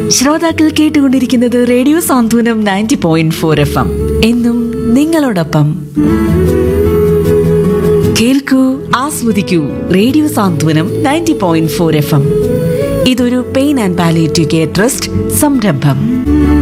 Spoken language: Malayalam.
ശ്രോതാക്കൾ കേട്ടുകൊണ്ടിരിക്കുന്നത് റേഡിയോ സാന്ത്വനം 90.4 FM. എന്നും നിങ്ങളോടൊപ്പം. കേൾക്കൂ, ആസ്വദിക്കൂ. റേഡിയോ സാന്ത്വനം 90.4 FM. ഇതൊരു pain and palliative care trust സംരംഭം.